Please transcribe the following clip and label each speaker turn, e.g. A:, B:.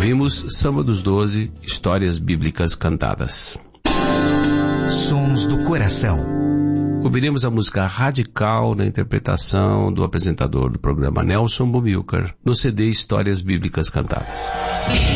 A: Ouvimos Samba dos 12, Histórias Bíblicas Cantadas.
B: Sons do Coração.
A: Ouviremos a música Radical na interpretação do apresentador do programa Nelson Bumilcar no CD Histórias Bíblicas Cantadas.